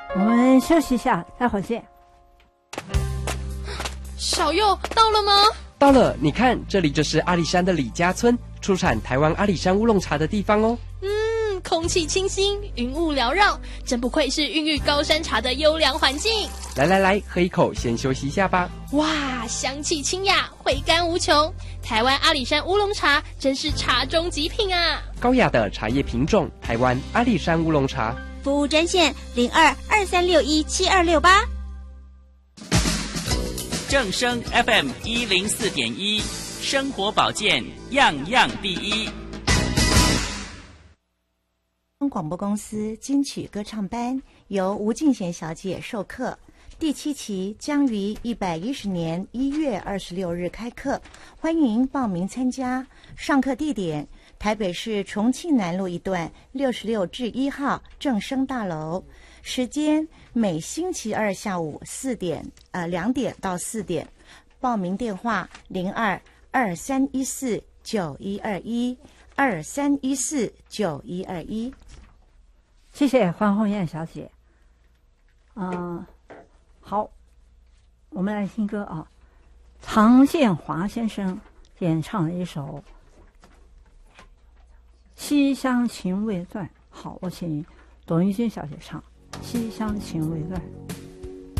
我们休息一下，待会儿见。 小佑到了吗？ 到了，你看，这里就是阿里山的李家村，出产台湾阿里山乌龙茶的地方哦。 空气清新，云雾缭绕，真不愧是孕育高山茶的优良环境。 来，喝一口，先休息一下吧。 哇，香气清雅，回甘无穷。台湾阿里山乌龙茶真是茶中极品啊！ 高雅的茶叶品种，台湾阿里山乌龙茶。 服务专线0223617268。 正声 FM 104.1，生活保健样样第一。 广播公司金曲歌唱班由吴敬贤小姐授课，第7期将于110年1月26日开课，欢迎报名参加。上课地点：台北市重庆南路1段66至1号正声大楼。时间：每星期二下午2点到4点。报名电话：02-2314-9121，2314-9121。 谢谢黄红艳小姐。好，我们来听歌啊。常建华先生演唱了一首《西厢情未断》。好，我请董玉君小姐唱《西厢情未断》。